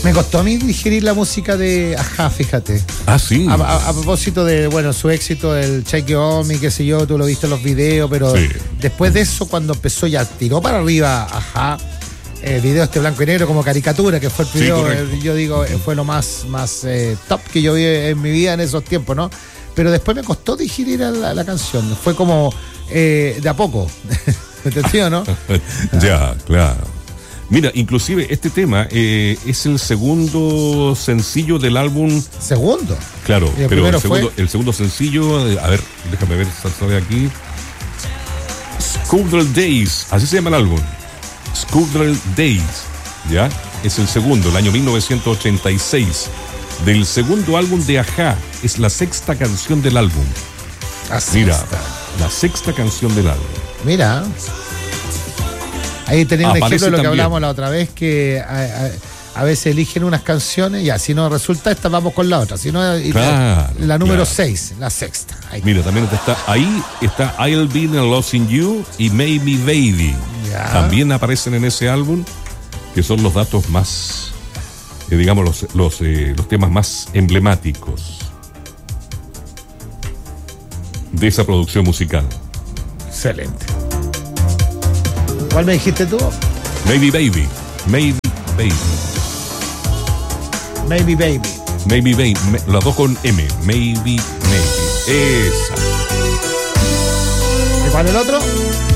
Me costó a mí digerir la música de Ajá, fíjate. Ah, sí. A propósito de, bueno, su éxito, el Shake It On Me, qué sé yo, tú lo viste en los videos, pero Sí. después de eso, cuando empezó ya, tiró para arriba Ajá, el video este blanco y negro como caricatura, que fue el Sí, video, correcto. yo digo, fue lo más top que yo vi en mi vida en esos tiempos, ¿no? Pero después me costó digerir la canción, fue como de a poco, ¿me entendió, no? Ya, claro. Mira, inclusive este tema es el segundo sencillo del álbum. Segundo. Claro, Y el pero primero fue- el segundo sencillo, a ver, déjame ver, sale aquí. Schoolgirl Days, así se llama el álbum. Schoolgirl Days, ¿ya? Es el segundo, el año 1986. Del segundo álbum de Ajá, es la sexta canción del álbum. Así Mira, está. la sexta canción del álbum. Mira. Ahí tenía un Aparece ejemplo de lo que también. hablábamos la otra vez, que a veces eligen unas canciones, ya, si no resulta esta, vamos con la otra. Si no, Claro, la número claro. 6, la sexta. Ahí. Mira, también está I'll Be Lost in You y Maybe Baby. Ya. También aparecen en ese álbum, que son los datos más, digamos, los temas más emblemáticos de esa producción musical. Excelente. ¿Cuál me dijiste tú? Maybe Baby, Maybe Baby, Maybe Baby. Maybe Baby, las dos con M, Maybe, Maybe. Esa. ¿Y cuál el otro?